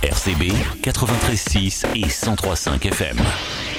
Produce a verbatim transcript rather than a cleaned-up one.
R C B quatre-vingt-treize six et cent trois cinq F M.